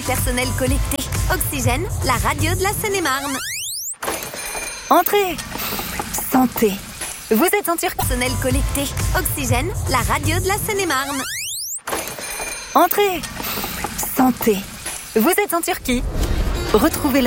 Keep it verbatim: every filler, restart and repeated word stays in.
personnel connecté. Oxygène, la radio de la Seine-et-Marne. Entrez. Santé. Vous êtes en Turquie. Personnel connecté. Oxygène, la radio de la Seine-et-Marne. Entrez. Santé. Vous êtes en Turquie. Retrouvez